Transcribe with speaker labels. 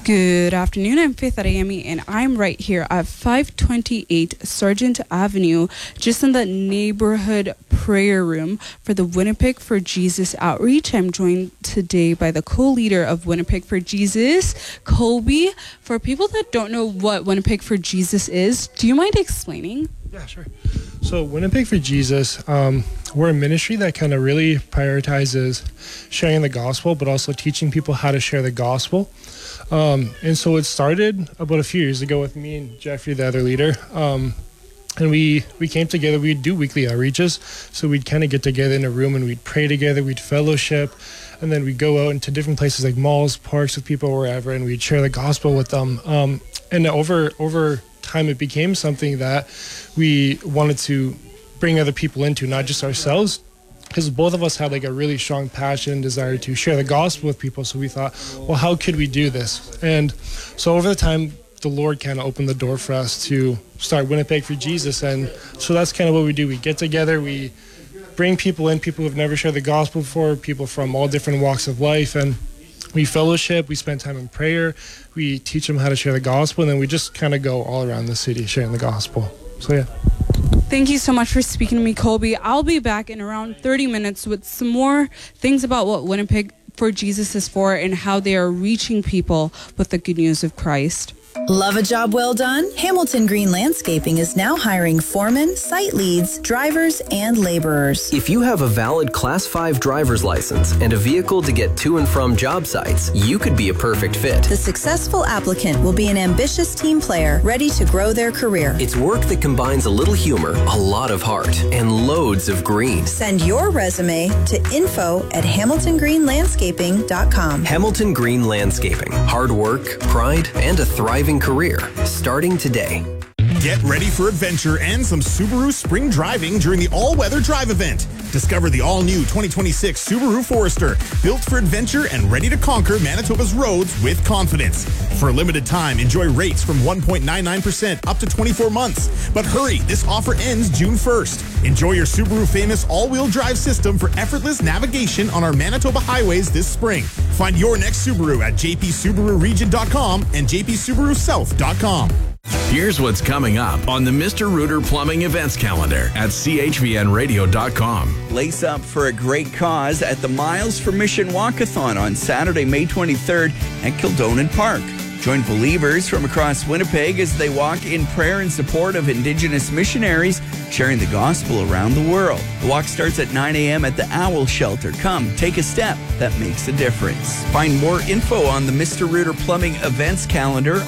Speaker 1: Good afternoon, I'm Faith Arayami, and I'm right here at 528 Sargent Avenue, just in the neighborhood prayer room for the Winnipeg for Jesus outreach. I'm joined today by the co-leader of Winnipeg for Jesus, Colby. For people that don't know what Winnipeg for Jesus is, do you mind explaining?
Speaker 2: Yeah, sure. So Winnipeg for Jesus, we're a ministry that kind of really prioritizes sharing the gospel, but also teaching people how to share the gospel. And so it started about a few years ago with me and Jeffrey, the other leader. And we came together. We'd do weekly outreaches. So we'd kind of get together in a room and we'd pray together. We'd fellowship. And then we'd go out into different places like malls, parks with people, wherever, and we'd share the gospel with them. And over time, it became something that we wanted to bring other people into, not just ourselves, because both of us had like a really strong passion and desire to share the gospel with people. So we thought, well, how could we do this? And so over the time, the Lord kind of opened the door for us to start Winnipeg for Jesus. And so that's kind of what we do. We get together, we bring people in, people who've never shared the gospel before, people from all different walks of life, and we fellowship, we spend time in prayer, we teach them how to share the gospel, and then we just kind of go all around the city sharing the gospel. So yeah.
Speaker 1: Thank you so much for speaking to me, Colby. I'll be back in around 30 minutes with some more things about what Winnipeg for Jesus is for and how they are reaching people with the good news of Christ.
Speaker 3: Love a job well done? Hamilton Green Landscaping is now hiring foremen, site leads, drivers, and laborers.
Speaker 4: If you have a valid Class 5 driver's license and a vehicle to get to and from job sites, you could be a perfect fit.
Speaker 3: The successful applicant will be an ambitious team player ready to grow their career.
Speaker 4: It's work that combines a little humor, a lot of heart, and loads of green.
Speaker 3: Send your resume to info@hamiltongreenlandscaping.com.
Speaker 4: Hamilton Green Landscaping. Hard work, pride, and a thriving career. Starting today.
Speaker 5: Get ready for adventure and some Subaru spring driving during the all-weather drive event. Discover the all-new 2026 Subaru Forester, built for adventure and ready to conquer Manitoba's roads with confidence. For a limited time, enjoy rates from 1.99% up to 24 months. But hurry, this offer ends June 1st. Enjoy your Subaru famous all-wheel drive system for effortless navigation on our Manitoba highways this spring. Find your next Subaru at jpsubaruregion.com and jpsubarusouth.com.
Speaker 6: Here's what's coming up on the Mr. Rooter Plumbing events calendar at chvnradio.com.
Speaker 7: Lace up for a great cause at the Miles for Mission Walkathon on Saturday, May 23rd at Kildonan Park. Join believers from across Winnipeg as they walk in prayer in support of Indigenous missionaries sharing the gospel around the world. The walk starts at 9 a.m. at the Owl Shelter. Come, take a step that makes a difference. Find more info on the Mr. Rooter Plumbing events calendar